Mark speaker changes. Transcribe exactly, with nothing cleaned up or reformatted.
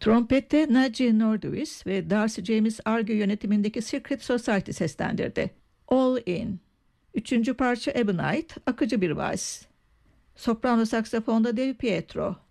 Speaker 1: Trompette Naji Nordovis ve Darcy James Argo yönetimindeki Secret Society seslendirdi. All In. Üçüncü parça Ebonite, akıcı bir vals. Soprano saksafonda Dave Pietro.